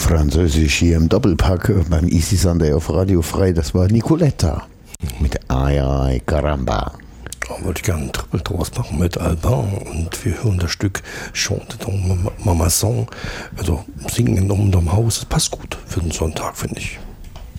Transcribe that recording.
Französisch hier im Doppelpack beim Easy Sunday auf Radio Frei. Das war Nicoletta mit Ay Ay Caramba. Da würde ich gerne einen Triple draus machen mit Alban und wir hören das Stück Chante ton Mama Song. Also singen in unserem Haus, das passt gut für den Sonntag, finde ich.